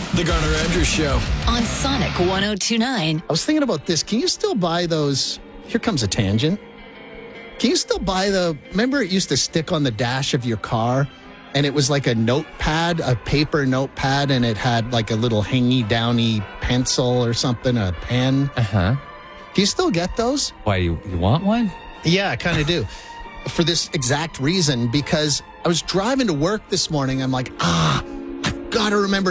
The Garner Andrews Show on Sonic 102.9. I was thinking about this. Can you still buy those? Here comes a tangent. Can you still buy remember it used to stick on the dash of your car and it was like a notepad, a paper notepad, and it had like a little hangy downy pencil or something, a pen? Uh-huh. Do you still get those? Why, you want one? Yeah, I kind of do. For this exact reason, because I was driving to work this morning. I'm like, I've got to remember